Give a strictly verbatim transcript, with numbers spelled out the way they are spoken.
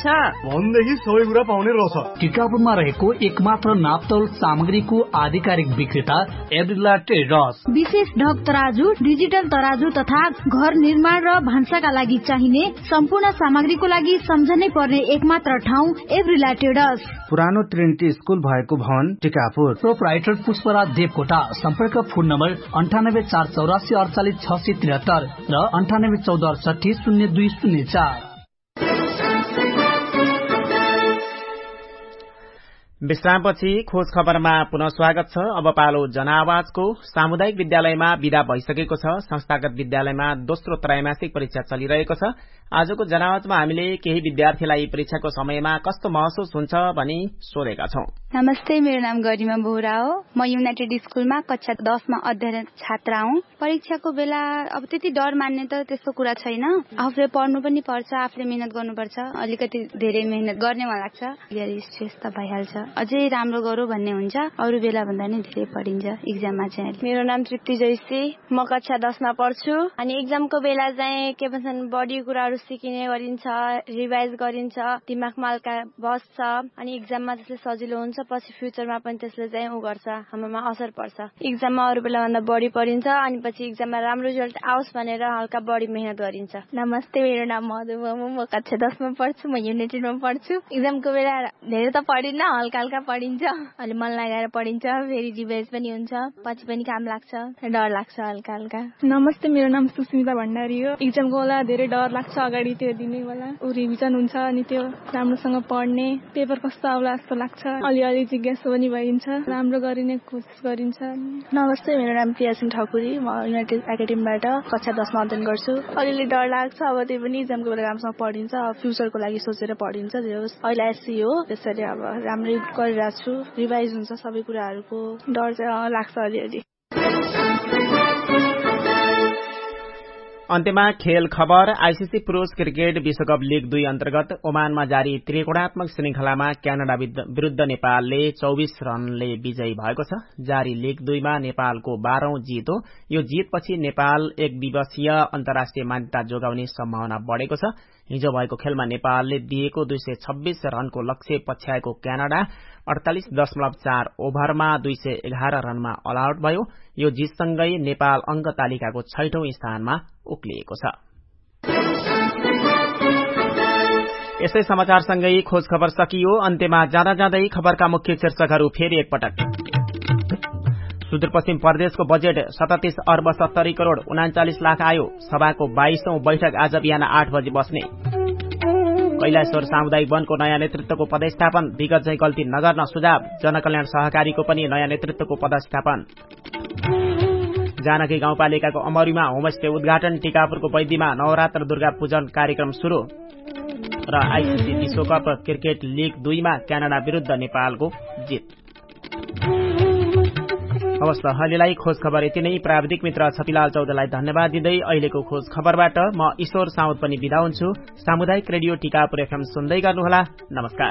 सक्छ भन्देखि सबै कुरा पाउने रहेछ। टिकापुरमा रहेको एकमात्र नापतौल सामग्रीको आधिकारिक विक्रेता एभ्रिला ट्रेडर्स। विशेष ढक तराजु, डिजिटल तराजु तथा घर निर्माण र भान्साका लागि चाहिने सम्पूर्ण सामग्रीको लागि सम्झनै पर्ने एकमात्र ठाउँ एभ्रिला ट्रेडर्स। पुरानो ट्रिनिटी स्कुल भएको भवन टिकापुर। प्रोप्राइटर पुष्पराज देवकोटा। सम्पर्क फोन नम्बर अन्ठानब्बे चार चौरासी अडचालिस छ सय त्रिहत्तर र अन्ठानब्बे चौध अडसठी शून्य दुई शून्य चार। विश्रामपछि खोज खबरमा पुनः स्वागत छ। अब पालो जनआवाजको। सामुदायिक विद्यालयमा विदा भइसकेको छ। संस्थागत विद्यालयमा दोस्रो त्रैमासिक परीक्षा चलिरहेको छ। आजको जनआवाजमा हामीले केही विद्यार्थीलाई परीक्षाको समयमा कस्तो महसुस हुन्छ भनी सोधेका छौं। नमस्ते, मेरो नाम गरिमा बोहरा हो। म युनाइटेड स्कुलमा कक्षा दसमा अध्ययन छात्रा हुँ। परीक्षाको बेला अब त्यति डर मान्ने त त्यस्तो कुरा छैन। आफूले पढ्नु पनि पर्छ, आफूले मेहनत गर्नुपर्छ। अलिकति धेरै मेहनत गर्ने मलाई लाग्छ। धेरै स्ट्रेस त भइहाल्छ। अझै राम्रो गरौँ भन्ने हुन्छ। अरू बेला भन्दा नि धेरै पढिन्छ एक्जाममा चाहिँ। मेरो नाम तृप्ति जैसी, म कक्षा दसमा पढ्छु। अनि एक्जामको बेला चाहिँ के भन्छन्, बढी कुराहरू सिकिने गरिन्छ, रिभाइज गरिन्छ, दिमागमा हल्का बस्छ। अनि एक्जाममा त्यसले सजिलो हुन्छ। पछि फ्युचरमा पनि त्यसले चाहिँ उ गर्छ, हाम्रोमा असर पर्छ। एक्जाममा अरू बेला भन्दा बढी पढिन्छ। अनि पछि एक्जाममा राम्रो रिजल्ट आओस् भनेर हल्का बढी मेहनत गरिन्छ। नमस्ते, मेरो नाम मधु मोमो, म कक्षा दसमा पढ्छु। म युनाइटेडमा पढ्छु। एक्जामको बेला धेरै त पढिन्न, हल्का हल्का पढिन्छ। अलि मन लगाएर पढिन्छ, फेरि रिभाइज पनि हुन्छ, पछि पनि काम लाग्छ, डर लाग्छ हल्का हल्का। नमस्ते, मेरो नाम सुस्मिता भण्डारी हो। एक्जामको बेला धेरै डर लाग्छ। अगाडि त्यो दिने बेला उ रिभिजन हुन्छ, अनि त्यो राम्रोसँग पढ्ने, पेपर कस्तो आउला जस्तो लाग्छ। अलिअलि जिज्ञासा पनि भइन्छ, राम्रो गरिने कोसिस गरिन्छ। नमस्ते, मेरो नाम प्रिया सिंह ठकुरी, म युनाइटेड एकाडेमीबाट कक्षा दसमा अध्ययन गर्छु। अलिअलि डर लाग्छ। अब त्यही पनि एक्जामको बेला राम्रोसँग पढिन्छ, फ्युचरको लागि सोचेर पढिन्छ। अहिले एससी हो, त्यसरी अब राम्रै गरिरहेको छु। रिभाइज हुन्छ सबै कुराहरूको। डर चाहिँ लाग्छ अलिअलि। अन्त्यमा खेल खबर। आईसीसी पुरुष क्रिकेट विश्वकप लीग दुई अन्तर्गत ओमानमा जारी त्रिकोणात्मक श्रृंखलामा क्यानाडा विरूद्ध नेपालले चौबिस रनले विजयी भएको छ। जारी लीग दुईमा नेपालको बाह्रौं जीत हो। यो जीतपछि नेपाल एक दिवसीय अन्तर्राष्ट्रिय मान्यता जोगाउने सम्भावना बढ़ेको छ। हिजो भएको खेलमा नेपालले दिएको दुई सय छब्बीस रनको लक्ष्य पछ्याएको क्यानाडा अडतालिस दशमलव चार ओभरमा दुई सय एघार रनमा अल आउट भयो। यो जीतसँगै नेपाल अंक तालिकाको छैठौं स्थानमा उक्लिएको छ। यसै समाचारसँगै खोज खबर सकियो। अन्त्यमा जाँदा जाँदै खबरका मुख्य शीर्षकहरू फेरि एकपटक। सुदूरपश्चिम प्रदेशको बजेट सततीस अर्ब सत्तरी करोड़ उनाचालिस लाख आयो। सभाको बाइसौं बैठक आज बिहान आठ बजे बस्ने। कैलाश्वर सामुदायिक वनको नयाँ नेतृत्वको पदस्थापन। विगत चाहिँ गल्ती नगर्न सुझाव। जनकल्याण सहकारीको पनि नयाँ नेतृत्वको पदस्थापन। जानकी गाउँपालिकाको अमरीमा होमस्टे उद्घाटन। टिकापुरको वैद्यमा नवरात्र दुर्गा पूजन कार्यक्रम शुरू। र आईसीसी विश्वकप क्रिकेट लीग दुईमा क्यानाडा विरूद्ध नेपालको जित। हवस्, अहिलेलाई खोज खबर यति नै। प्राविधिक मित्र छपिलाल चौधलाई धन्यवाद दिँदै अहिलेको खोज खबरबाट म ईश्वर साउद पनि बिदा हुन्छु। सामुदायिक रेडियो टिकापुर एफएम सुन्दै गर्नुहोला। नमस्कार।